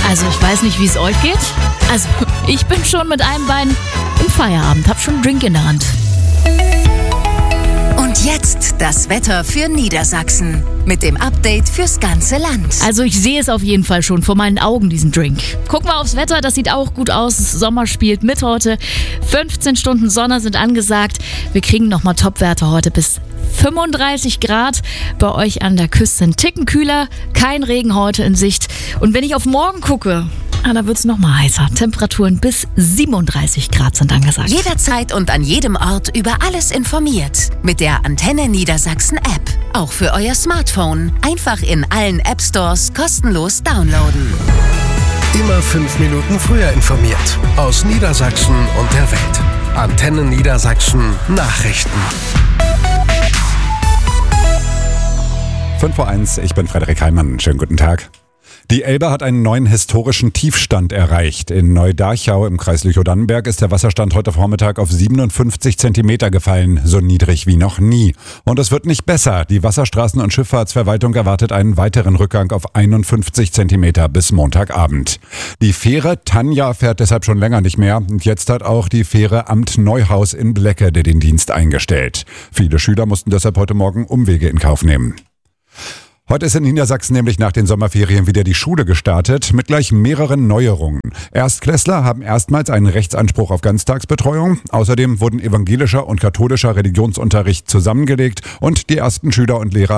Also ich weiß nicht, wie es euch geht. Also ich bin schon mit einem Bein im Feierabend, hab schon einen Drink in der Hand. Und jetzt das Wetter für Niedersachsen mit dem Update fürs ganze Land. Also ich sehe es auf jeden Fall schon vor meinen Augen, diesen Drink. Gucken wir aufs Wetter, das sieht auch gut aus. Sommer spielt mit heute. 15 Stunden Sonne sind angesagt. Wir kriegen nochmal Topwerte heute bis 35 Grad. Bei euch an der Küste ein Ticken kühler. Kein Regen heute in Sicht. Und wenn ich auf morgen gucke, da wird es nochmal heißer. Temperaturen bis 37 Grad sind angesagt. Jederzeit und an jedem Ort über alles informiert. Mit der Antenne Niedersachsen App. Auch für euer Smartphone. Einfach in allen App Stores kostenlos downloaden. Immer 5 Minuten früher informiert. Aus Niedersachsen und der Welt. Antenne Niedersachsen Nachrichten. 5:01, ich bin Frederik Heimann. Schönen guten Tag. Die Elbe hat einen neuen historischen Tiefstand erreicht. In Neudarchau im Kreis Lüchow-Dannenberg ist der Wasserstand heute Vormittag auf 57 Zentimeter gefallen, so niedrig wie noch nie. Und es wird nicht besser. Die Wasserstraßen- und Schifffahrtsverwaltung erwartet einen weiteren Rückgang auf 51 Zentimeter bis Montagabend. Die Fähre Tanja fährt deshalb schon länger nicht mehr. Und jetzt hat auch die Fähre Amt Neuhaus in Bleckede den Dienst eingestellt. Viele Schüler mussten deshalb heute Morgen Umwege in Kauf nehmen. Heute ist in Niedersachsen nämlich nach den Sommerferien wieder die Schule gestartet, mit gleich mehreren Neuerungen. Erstklässler haben erstmals einen Rechtsanspruch auf Ganztagsbetreuung. Außerdem wurden evangelischer und katholischer Religionsunterricht zusammengelegt und die ersten Schüler und Lehrer